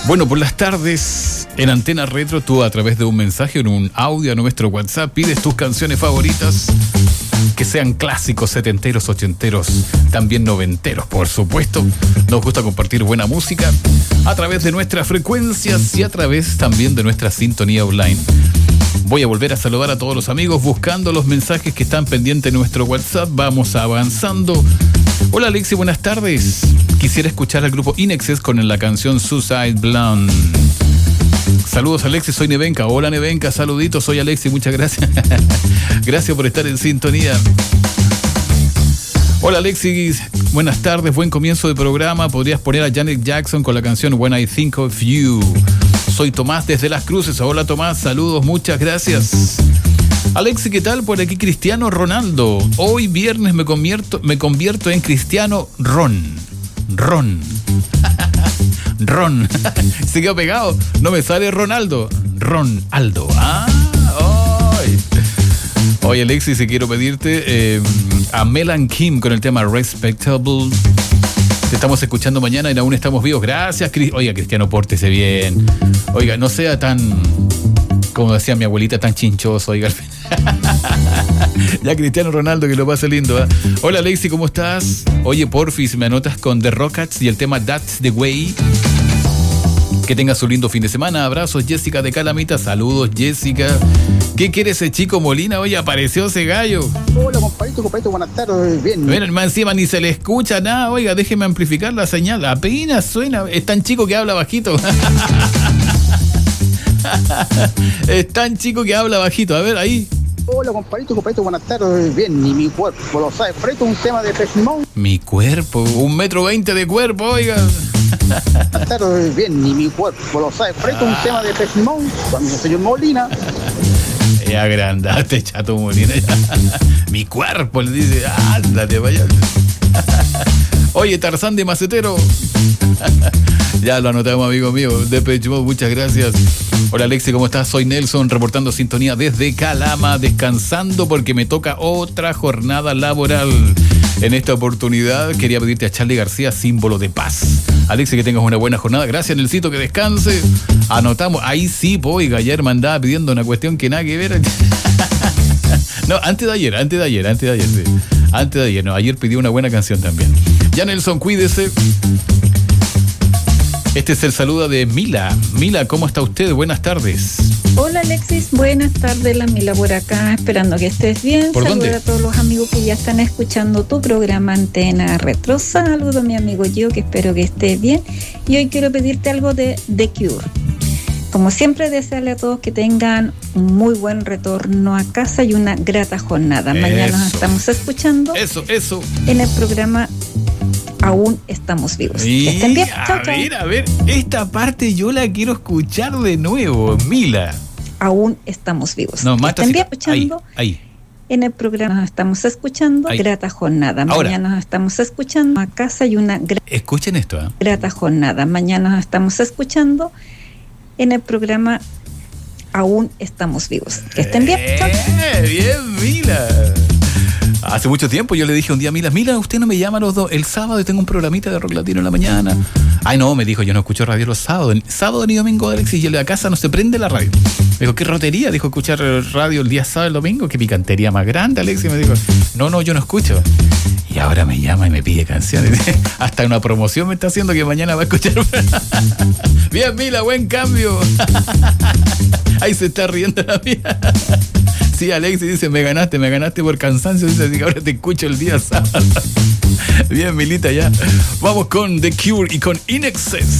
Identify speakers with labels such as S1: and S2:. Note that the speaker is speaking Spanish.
S1: Bueno, por las tardes en Antena Retro, tú a través de un mensaje, en un audio a nuestro WhatsApp, pides tus canciones favoritas, que sean clásicos, setenteros, ochenteros, también noventeros, por supuesto. Nos gusta compartir buena música a través de nuestras frecuencias y a través también de nuestra sintonía online. Voy a volver a saludar a todos los amigos buscando los mensajes que están pendientes en nuestro WhatsApp. Vamos avanzando. Hola Alexi, buenas tardes. Quisiera escuchar al grupo Inexes con la canción Suicide Blonde. Saludos Alexi, soy Nevenka. Hola Nevenka, saluditos, soy Alexi, muchas gracias. Gracias por estar en sintonía. Hola Alexi, buenas tardes, buen comienzo de programa. ¿Podrías poner a Janet Jackson con la canción When I Think of You? Soy Tomás desde Las Cruces. Hola Tomás, saludos, muchas gracias. Alexi, ¿qué tal? Por aquí Cristiano Ronaldo. Hoy viernes me convierto en Cristiano Ron. Se quedó pegado. No me sale Ronaldo. Ronaldo. Oye Alexi, si quiero pedirte a Melan Kim con el tema Respectable. Te estamos escuchando mañana y aún estamos vivos. Gracias, Oiga, Cristiano, pórtese bien. Oiga, no sea tan, como decía mi abuelita, tan chinchoso. Oiga, ya Cristiano Ronaldo, que lo pase lindo, ¿eh? Hola Alexi, ¿cómo estás? Oye, porfis, me anotas con The Rockets y el tema That's the Way. Que tengas un lindo fin de semana. Abrazos, Jessica de Calamita. Saludos, Jessica. ¿Qué quiere ese chico Molina? Oye, apareció ese gallo.
S2: Hola, compadrito, buenas tardes. Bien.
S1: Bueno, más encima ni se le escucha nada. Oiga, déjeme amplificar la señal. Apenas suena. Es tan chico que habla bajito. Es tan chico que habla bajito. A ver, ahí.
S2: Hola, compadrito, buenas tardes. Bien, ni mi cuerpo lo sabe. Pero esto es un tema de Peshmón.
S1: Mi cuerpo, 1,20 m de cuerpo, oiga.
S2: Buenas tardes. Bien, ni mi cuerpo lo sabe. Pero esto es un tema de Peshmón. Cuando el señor Molina.
S1: Ya agrandaste, chato Molina. Mi cuerpo, le dice, ándate, vaya. Oye, Tarzán de Macetero. Ya lo anotamos, amigo mío. Depeche Mode, muchas gracias. Hola Alexi, ¿cómo estás? Soy Nelson, reportando sintonía desde Calama, descansando porque me toca otra jornada laboral. En esta oportunidad quería pedirte a Charly García, Símbolo de Paz. Alexi, que tengas una buena jornada. Gracias, Nelsito, que descanse. Anotamos. Ahí sí, oiga, ayer me andaba pidiendo una cuestión que nada que ver. No, antes de ayer, sí. Antes de ayer, no, ayer pidió una buena canción también. Ya Nelson, cuídese. Este es el saludo de Mila. Mila, ¿cómo está usted? Buenas tardes.
S3: Hola Alexis, buenas tardes, la Mila por acá, esperando que estés bien.
S1: ¿Por dónde?
S3: Saludos a todos los amigos que ya están escuchando tu programa Antena Retro. Saludos a mi amigo Gio, que espero que estés bien. Y hoy quiero pedirte algo de The Cure. Como siempre, desearle a todos que tengan un muy buen retorno a casa y una grata jornada. Mañana nos estamos escuchando.
S1: Eso.
S3: En el programa Aún Estamos Vivos.
S1: Y
S3: Que estén bien. Chao.
S1: A ver, esta parte yo la quiero escuchar de nuevo, Mila.
S3: Aún estamos vivos.
S1: No,
S3: que
S1: más
S3: estén bien escuchando.
S1: Ahí.
S3: En el programa nos estamos escuchando.
S1: Ahí.
S3: Grata jornada.
S1: Ahora.
S3: Mañana nos estamos escuchando a casa y una
S1: Escuchen esto, ¿eh?
S3: grata jornada. Mañana nos estamos escuchando en el programa Aún Estamos Vivos. Que estén bien. Chao.
S1: Bien, Mila. Hace mucho tiempo yo le dije un día a Mila, usted no me llama los dos. El sábado tengo un programita de rock latino en la mañana. Ay, no, me dijo, yo no escucho radio los sábados. Sábado ni domingo, Alex, y yo a casa no se prende la radio. Me dijo, qué rotería, dijo, escuchar radio el día sábado, el domingo. Qué picantería más grande, Alex. Y me dijo, no, yo no escucho. Y ahora me llama y me pide canciones. Hasta una promoción me está haciendo que mañana va a escuchar. Bien, Mila, buen cambio. Ahí se está riendo la mía. Sí, Alexi dice, me ganaste por cansancio. Dice, así que ahora te escucho el día sábado. Bien, Milita, ya. Vamos con The Cure y con Inexes.